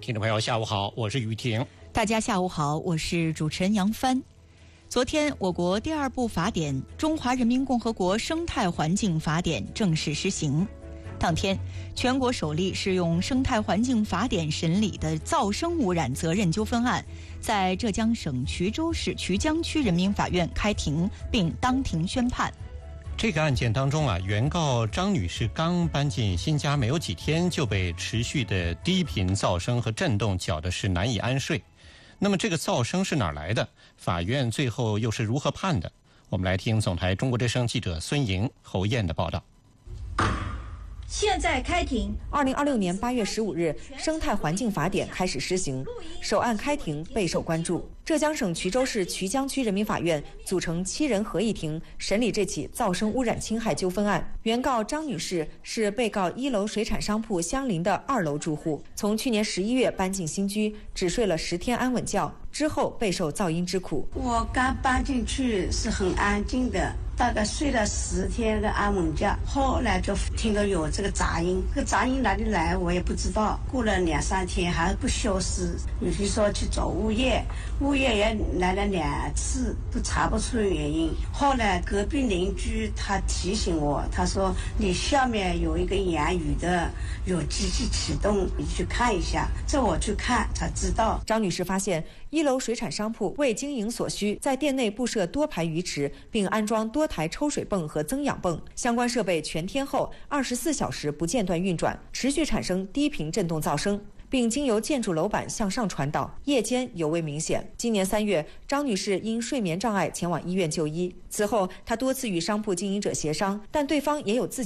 听众朋友，下午好，我是于婷。 大家下午好，我是主持人杨帆。昨天，我国第2部法典《中华人民共和国生态环境法典》正式施行。当天，全国首例适用生态环境法典审理的噪声污染责任纠纷案，在浙江省衢州市衢江区人民法院开庭，并当庭宣判。 这个案件当中原告张女士刚搬进新家没有几天，就被持续的低频噪声和震动搅得是难以安睡。那么这个噪声是哪儿来的？法院最后又是如何判的？我们来听总台中国之声记者孙莹、侯燕的报道。 现在开庭。 2026年8月15日，生态环境法典开始施行，首案开庭备受关注。浙江省衢州市衢江区人民法院组成7人合议庭审理这起噪声污染侵害纠纷案。原告张女士是被告1楼水产商铺相邻的2楼住户，从去年11月搬进新居，只睡了10天安稳觉，之后备受噪音之苦。 我刚搬进去是很安静的，大概睡了10天的安稳觉，后来就听到有这个杂音，这个杂音哪里来我也不知道。过了2、3天还不消失，有些说去找物业，物业也来了2次，都查不出原因。后来隔壁邻居他提醒我，他说你下面有一个言语的有机器启动，你去看一下。这我去看才知道。 张女士发现1楼水产商铺为经营所需，在店内布设多排鱼池，并安装多台抽水泵和增氧泵，相关设备全天候24小时不间断运转，持续产生低频振动噪声，并经由建筑楼板向上传导，夜间尤为明显。今年3月，张女士因睡眠障碍前往医院就医，此后她多次与商铺经营者协商，但对方也有自己